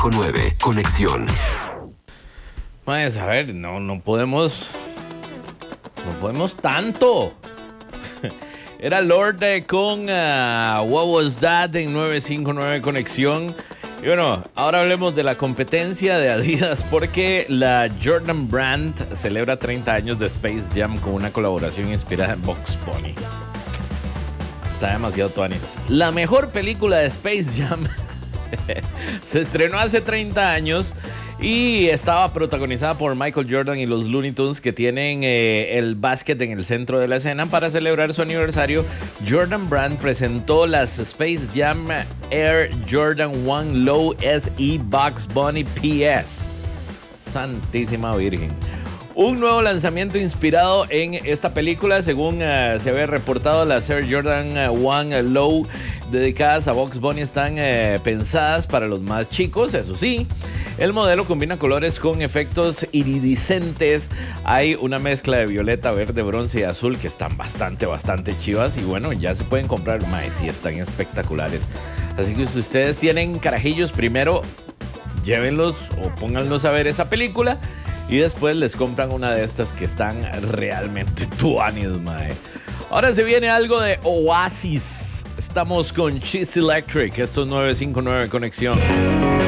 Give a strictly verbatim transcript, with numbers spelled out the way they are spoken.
nueve, Conexión. Pues a ver, no, no podemos. No podemos tanto. Era Lorde con uh, What Was That en nueve cinco nueve Conexión. Y bueno, ahora hablemos de la competencia de Adidas, porque la Jordan Brand celebra treinta años de Space Jam con una colaboración inspirada en Bugs Bunny. Está demasiado tuanis. La mejor película de Space Jam se estrenó hace treinta años y estaba protagonizada por Michael Jordan y los Looney Tunes, que tienen eh, el básquet en el centro de la escena. Para celebrar su aniversario, Jordan Brand presentó las Space Jam Air Jordan uno Low S E Bugs Bunny P S. Santísima Virgen. Un nuevo lanzamiento inspirado en esta película. Según uh, se había reportado, las Air Jordan uno Low dedicadas a Bugs Bunny están uh, pensadas para los más chicos, eso sí. El modelo combina colores con efectos iridiscentes. Hay una mezcla de violeta, verde, bronce y azul que están bastante, bastante chivas. Y bueno, ya se pueden comprar. Mae, sí, están espectaculares. Así que si ustedes tienen carajillos, primero llévenlos o pónganlos a ver esa película. Y después les compran una de estas que están realmente tuanis, mae. Ahora se viene algo de Oasis. Estamos con Cheese Electric. Esto es nueve cinco nueve Conexión.